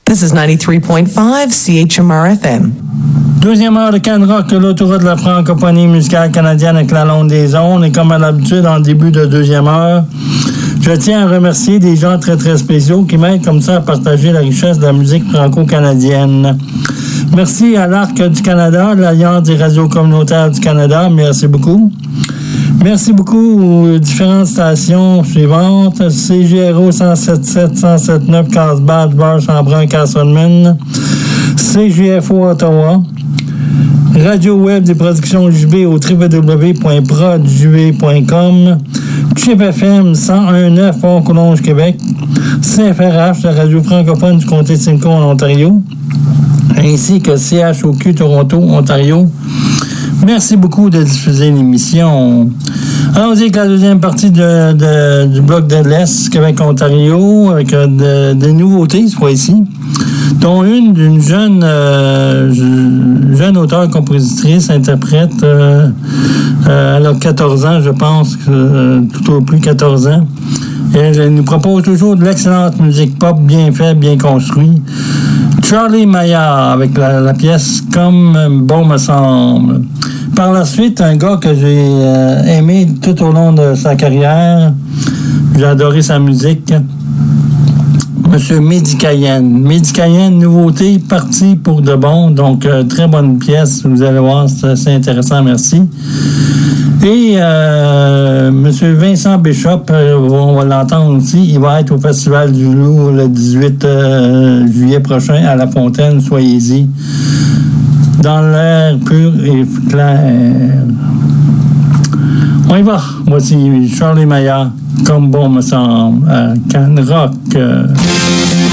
This is 93.5 CHMR-FM. Deuxième heure de Can Rock, l'autoroute de la francophonie musicale canadienne avec la longue des ondes. Et comme à l'habitude, en début de deuxième heure, je tiens à remercier des gens très, très spéciaux qui m'aident comme ça à partager la richesse de la musique franco-canadienne. Merci à l'Arc du Canada, l'Alliance des radios communautaires du Canada. Merci beaucoup. Merci beaucoup aux différentes stations suivantes. CGRO 107.7, 107.9, Carlsbad, Bar-Chambrun, Castleman. CGFO Ottawa. Radio Web des productions JB au www.prodjb.com. Chip FM 101.9 Pont-Coulonge, Québec. CFRH, la radio francophone du comté de Simcoe en Ontario. Ainsi que CHOQ Toronto, Ontario. Merci beaucoup de diffuser l'émission. Allons-y avec la deuxième partie du bloc de l'Est, Québec-Ontario, avec des nouveautés cette fois-ci, dont une d'une jeune auteure-compositrice, interprète. Elle a 14 ans, je pense, tout au plus 14 ans. Et elle nous propose toujours de l'excellente musique pop, bien faite, bien construite. Charlie Maillard avec la pièce « Comme bon me semble ». Par la suite, un gars que j'ai aimé tout au long de sa carrière, j'ai adoré sa musique, Monsieur Mehdi Cayenne. Mehdi Cayenne, nouveauté, parti pour de bon, donc très bonne pièce, vous allez voir, c'est assez intéressant, merci. Et Monsieur Vincent Bishop, on va l'entendre aussi, il va être au Festival du Loup le 18 juillet prochain à La Fontaine, soyez-y. Dans l'air pur et clair. On y va. Voici Charlie Maillard, comme bon me semble, à Can Rock.